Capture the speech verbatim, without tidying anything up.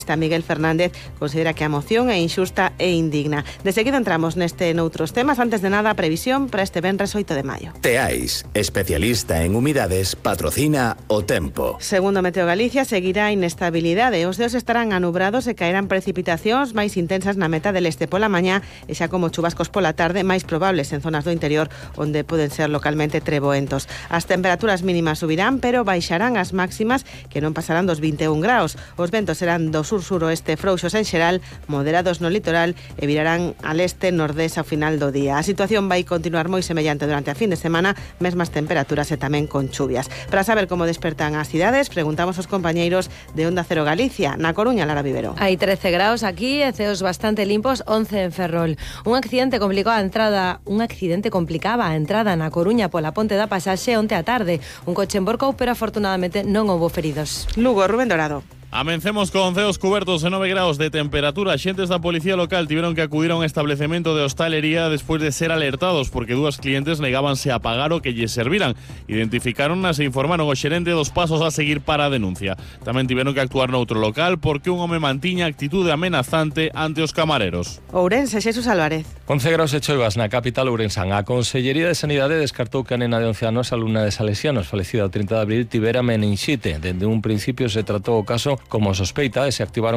Miguel Fernández considera que a moción é injusta e indigna. De seguida entramos neste noutros temas. Antes de nada, previsión para este venres oito de maio. Teais, especialista en humidades, patrocina o tempo. Segundo Meteo Galicia, seguirá a inestabilidade. Os deos estarán anubrados e caerán precipitacións máis intensas na meta del este pola mañá e xa como chubascos pola tarde máis probables en zonas do interior onde poden ser localmente treboentos. As temperaturas mínimas subirán, pero baixarán as máximas que non pasarán dos vinte e un graus. Os ventos serán do sur-suroeste frouxos en xeral, moderados no litoral e virarán al este nordés ao final do día. A situación vai continuar moi semellante durante a fin de semana, mesmas temperaturas e tamén con chuvias. Para saber como despertan as cidades, preguntamos aos compañeiros de Onda Cero Galicia. Na Coruña, Lara Vivero. Hai trece graus aquí e ceos bastante limpos, once en Ferrol. Un accidente complicou a entrada, un accidente complicaba a entrada na Coruña pola Ponte da Pasaxe onte á tarde. Un coche emborcou, pero afortunadamente non houbo feridos. Lugo, Rubén Dorado. Amencemos con ceos cubertos e nove graus de temperatura. Xentes da policía local tiveron que acudir a un establecemento de hostalería despois de ser alertados porque dúas clientes negábanse a pagar o que lles serviran. Identificaronnas e informaron o xerente dos pasos a seguir para a denuncia. Tamén tiveron que actuar noutro local porque un home mantiña actitude amenazante ante os camareros. Ourense, Xesús Álvarez. once graus e choivas na capital ourensán. A Consellería de Sanidade descartou que a nena de once anos, alumna de Salesianos, falecida o trinta de abril, tivera meninxite. Dende un principio se tratou o caso como sospeita e se activaron